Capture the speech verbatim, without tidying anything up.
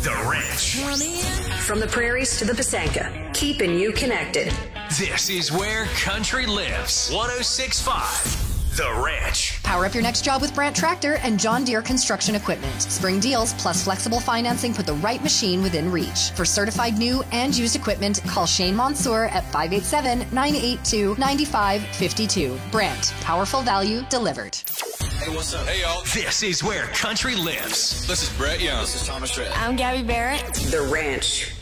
The Ranch. From the prairies to the Pasanka, keeping you connected. This is where country lives. one oh six point five The Ranch. Power up your next job with Brandt Tractor and John Deere Construction Equipment. Spring deals plus flexible financing put the right machine within reach. For certified new and used equipment, call Shane Mansour at five eight seven, nine eight two, nine five five two. Brandt, powerful value delivered. Hey, what's up? Hey, y'all. This is where country lives. This is Brett Young. This is Thomas Shred. I'm Gabby Barrett. The Ranch.